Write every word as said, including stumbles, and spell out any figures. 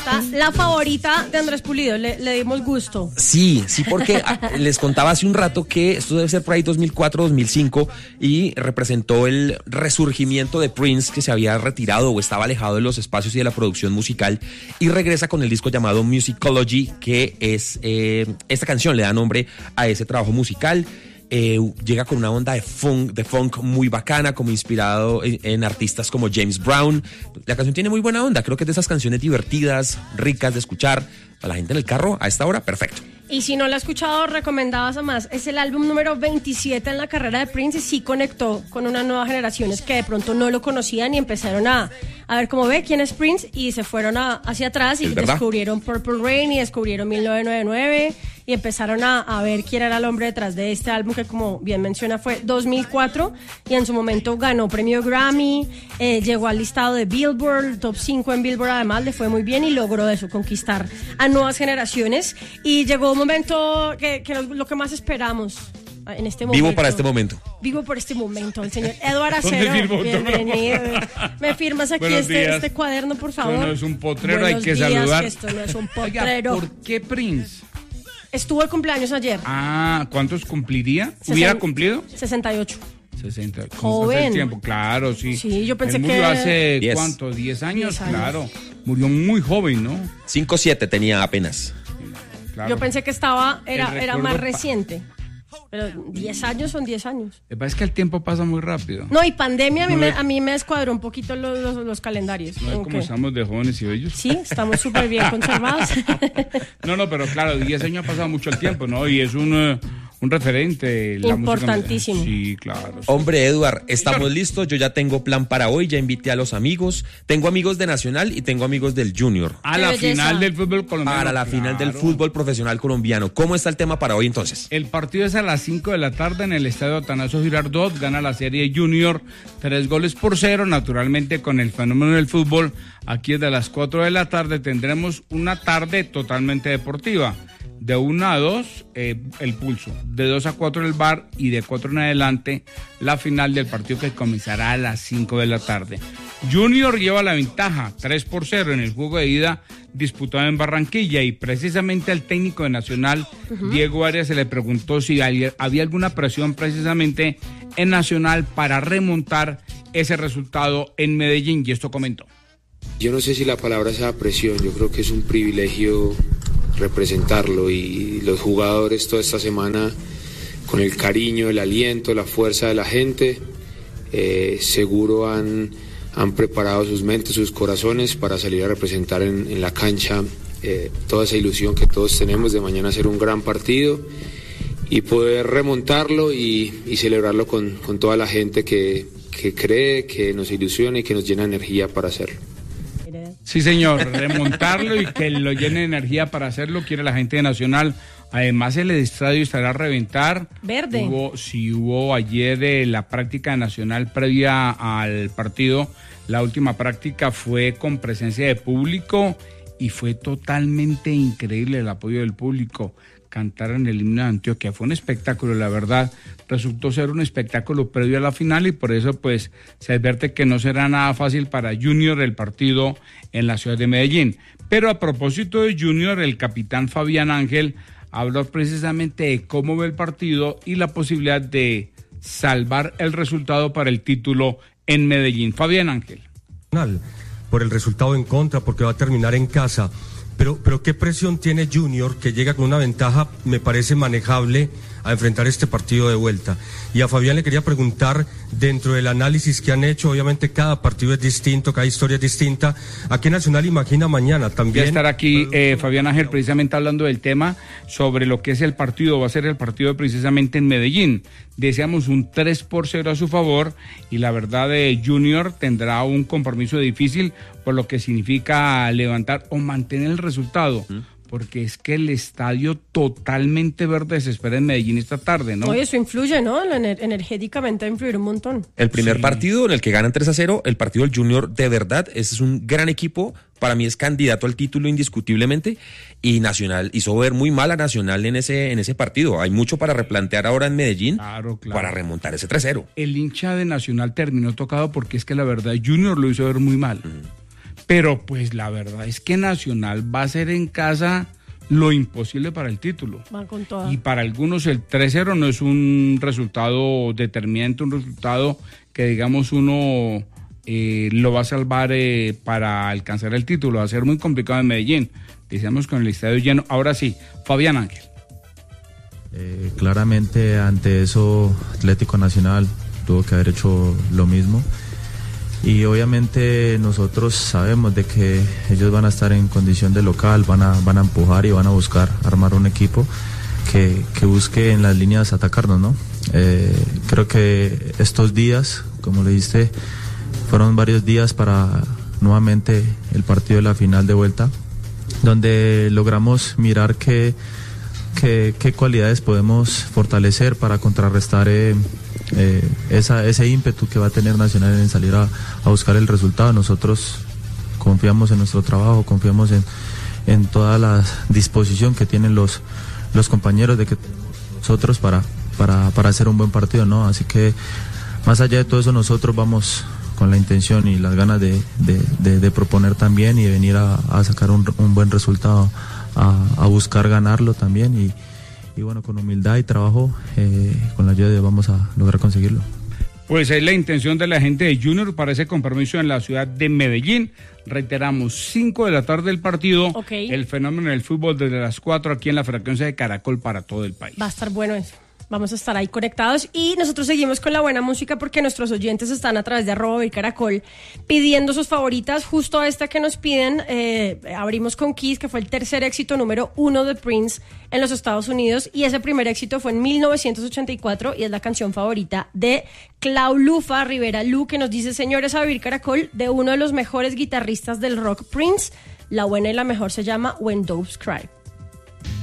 está la favorita de Andrés Pulido, le, le dimos gusto. Sí, sí, porque les contaba hace un rato que esto debe ser por ahí dos mil cuatro, dos mil cinco y representó el resurgimiento de Prince, que se había retirado o estaba alejado de los espacios y de la producción musical, y regresa con el disco llamado Musicology, que es eh, esta canción le da nombre a ese trabajo musical. Eh, llega con una onda de funk, de funk muy bacana, como inspirado en, en artistas como James Brown. La canción tiene muy buena onda, creo que es de esas canciones divertidas, ricas de escuchar, para la gente en el carro a esta hora, perfecto. Y si no la ha escuchado, recomendadas a más. Es el álbum número veintisiete en la carrera de Prince y sí conectó con unas nuevas generaciones que de pronto no lo conocían y empezaron a, a ver cómo ve quién es Prince y se fueron a, hacia atrás y descubrieron Purple Rain y descubrieron mil novecientos noventa y nueve y empezaron a, a ver quién era el hombre detrás de este álbum que, como bien menciona, fue dos mil cuatro y en su momento ganó premio Grammy, eh, llegó al listado de Billboard, top cinco en Billboard, además le fue muy bien y logró eso, conquistar a nuevas generaciones y llegó un momento que, que lo que más esperamos en este momento. Vivo para este momento. Vivo por este momento, el señor Eduardo Acero. Bienvenido. ¿Me firmas aquí este, este cuaderno, por favor? Esto no es un potrero, Buenos hay que días, saludar. Que esto no es un potrero. Oiga, ¿por qué Prince? Estuvo el cumpleaños ayer. Ah, ¿cuántos cumpliría? Sesen- ¿Hubiera cumplido? sesenta y ocho. sesenta. ¿Cómo Joven. pasa el tiempo? Claro, sí. Sí, yo pensé Él murió que- hace, Diez. ¿cuánto? ¿diez años? Diez años. Claro. Murió muy joven, ¿no? cinco siete tenía apenas. Claro. Yo pensé que estaba, era, El era recuerdo más pa- reciente. Pero diez años son diez años. Lo que pasa es que el tiempo pasa muy rápido. No, y pandemia a mí, No, me, no. a mí me descuadró un poquito los, los, los calendarios. No es Como como que- estamos de jóvenes y bellos. Sí, estamos súper bien conservados. No, no, pero claro, diez años ha pasado mucho el tiempo, ¿no? Y es un, eh, un referente. La Importantísimo. música- Sí, claro. sí. Hombre, Eduard, estamos listos. Yo ya tengo plan para hoy, ya invité a los amigos. Tengo amigos de Nacional y tengo amigos del Junior. A la Qué belleza. final del fútbol colombiano. Para la final del claro. fútbol profesional colombiano. ¿Cómo está el tema para hoy entonces? El partido es a las cinco de la tarde en el estadio Atanasio Girardot. Gana la serie Junior tres goles por cero. Naturalmente, con el fenómeno del fútbol, aquí desde las cuatro de la tarde tendremos una tarde totalmente deportiva. De una a dos, eh, el pulso. De dos a cuatro el bar y de cuatro en adelante, la final del partido que comenzará a las cinco de la tarde. Junior lleva la ventaja, tres por cero en el juego de ida disputado en Barranquilla y precisamente al técnico de Nacional, uh-huh. Diego Arias, se le preguntó si había, había alguna presión precisamente en Nacional para remontar ese resultado en Medellín y esto comentó. Yo no sé si la palabra sea presión, yo creo que es un privilegio representarlo y los jugadores toda esta semana con el cariño, el aliento, la fuerza de la gente, eh, seguro han, han preparado sus mentes, sus corazones para salir a representar en, en la cancha eh, toda esa ilusión que todos tenemos de mañana hacer un gran partido y poder remontarlo y, y celebrarlo con, con toda la gente que, que cree, que nos ilusiona y que nos llena de energía para hacerlo. Sí, señor, remontarlo y que lo llene de energía para hacerlo, quiere la gente de Nacional. Además, el estadio estará a reventar. Verde. Hubo, sí, hubo ayer eh, la práctica nacional previa al partido. La última práctica fue con presencia de público y fue totalmente increíble el apoyo del público. Cantar en el himno de Antioquia fue un espectáculo, la verdad. Resultó ser un espectáculo previo a la final y por eso pues se advierte que no será nada fácil para Junior el partido en la ciudad de Medellín. Pero a propósito de Junior, el capitán Fabián Ángel habló precisamente de cómo ve el partido y la posibilidad de salvar el resultado para el título en Medellín. Fabián Ángel. Por el resultado en contra, porque va a terminar en casa. Pero, pero ¿qué presión tiene Junior, que llega con una ventaja, me parece manejable, a enfrentar este partido de vuelta? Y a Fabián le quería preguntar, dentro del análisis que han hecho, obviamente cada partido es distinto, cada historia es distinta, ¿a qué Nacional imagina mañana también? Ya estará aquí eh, Fabián Ángel precisamente hablando del tema sobre lo que es el partido, va a ser el partido precisamente en Medellín. Deseamos un tres por cero a su favor y la verdad de Junior tendrá un compromiso difícil por lo que significa levantar o mantener el resultado. ¿Mm? Porque es que el estadio totalmente verde se espera en Medellín esta tarde, ¿no? Oye, eso influye, ¿no? Ener- energéticamente va a influir un montón. El primer Sí. partido en el que ganan tres a cero, el partido del Junior, de verdad, ese es un gran equipo. Para mí es candidato al título indiscutiblemente. Y Nacional hizo ver muy mal a Nacional en ese, en ese partido. Hay mucho para replantear ahora en Medellín, Claro, claro. para remontar ese tres cero. El hincha de Nacional terminó tocado porque es que la verdad Junior lo hizo ver muy mal. pero pues la verdad es que Nacional va a hacer en casa lo imposible para el título. Van con toda. Y para algunos el tres cero no es un resultado determinante, un resultado que digamos uno eh, lo va a salvar eh, para alcanzar el título. Va a ser muy complicado en Medellín. Decíamos con el estadio lleno. Ahora sí, Fabián Ángel. Eh, claramente ante eso Atlético Nacional tuvo que haber hecho lo mismo. Y obviamente nosotros sabemos de que ellos van a estar en condición de local, van a, van a empujar y van a buscar armar un equipo que, que busque en las líneas atacarnos, ¿no? Eh, creo que estos días, como le dijiste, fueron varios días para nuevamente el partido de la final de vuelta, donde logramos mirar qué, qué, qué cualidades podemos fortalecer para contrarrestar eh, Eh, esa, ese ímpetu que va a tener Nacional en salir a, a buscar el resultado. Nosotros confiamos en nuestro trabajo, confiamos en, en toda la disposición que tienen los, los compañeros de que nosotros para, para, para hacer un buen partido, ¿no? Así que más allá de todo eso, nosotros vamos con la intención y las ganas de, de, de, de proponer también y de venir a, a sacar un, un buen resultado, a, a buscar ganarlo también y Y bueno, con humildad y trabajo, eh, con la ayuda de Dios vamos a lograr conseguirlo. Pues es la intención de la gente de Junior para ese compromiso en la ciudad de Medellín. Reiteramos, cinco de la tarde el partido, okay. El fenómeno del fútbol desde las cuatro aquí en la frecuencia de Caracol para todo el país. Va a estar bueno eso. Vamos a estar ahí conectados y nosotros seguimos con la buena música porque nuestros oyentes están a través de arroba y Caracol pidiendo sus favoritas. Justo esta que nos piden, eh, abrimos con Kiss, que fue el tercer éxito número uno de Prince en los Estados Unidos y ese primer éxito fue en mil novecientos ochenta y cuatro y es la canción favorita de Claulufa Rivera Lu, que nos dice: señores, a vivir Caracol, de uno de los mejores guitarristas del rock, Prince. La buena y la mejor se llama When Doves Cry.